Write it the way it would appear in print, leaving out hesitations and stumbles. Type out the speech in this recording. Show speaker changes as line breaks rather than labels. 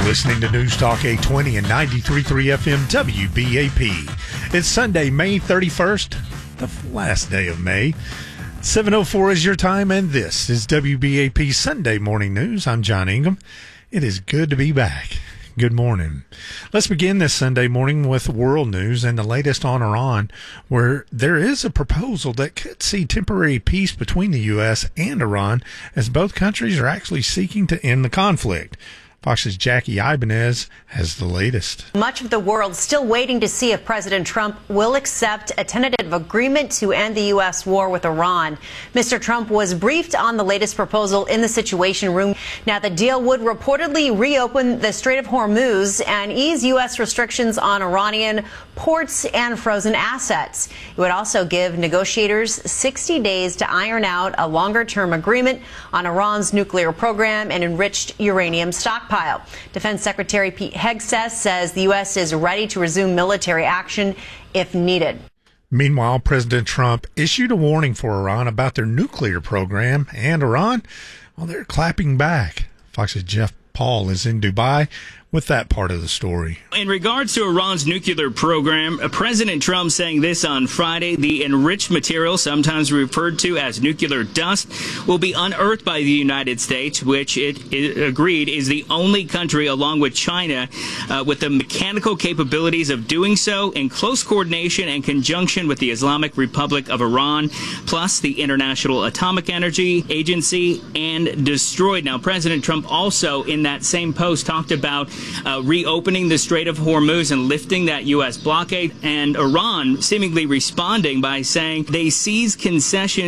listening to News Talk 820 and 93.3 FM WBAP. It's Sunday, May 31st, the last day of May. 7:04 is your time, and this is WBAP Sunday Morning News. I'm John Ingham. It is good to be back. Good morning. Let's begin this Sunday morning with world news and the latest on Iran, where there is a proposal that could see temporary peace between the U.S. and Iran, as both countries are actually seeking to end the conflict. Fox's Jackie Ibanez has the latest.
Much of the world still waiting to see if President Trump will accept a tentative agreement to end the U.S. war with Iran. Mr. Trump was briefed on the latest proposal in the Situation Room. Now, the deal would reportedly reopen the Strait of Hormuz and ease U.S. restrictions on Iranian ports and frozen assets. It would also give negotiators 60 days to iron out a longer-term agreement on Iran's nuclear program and enriched uranium stockpile. Defense Secretary Pete Hegseth says the U.S. is ready to resume military action if needed.
Meanwhile, President Trump issued a warning for Iran about their nuclear program, and Iran, well, they're clapping back. Fox's Jeff Paul is in Dubai with that part of the story.
In regards to Iran's nuclear program, President Trump saying this on Friday: the enriched material, sometimes referred to as nuclear dust, will be unearthed by the United States, which it agreed is the only country, along with China, with the mechanical capabilities of doing so in close coordination and conjunction with the Islamic Republic of Iran, plus the International Atomic Energy Agency, and destroyed. Now, President Trump also in that same post talked about reopening the Strait of Hormuz and lifting that U.S. blockade, and Iran seemingly responding by saying they seize concessions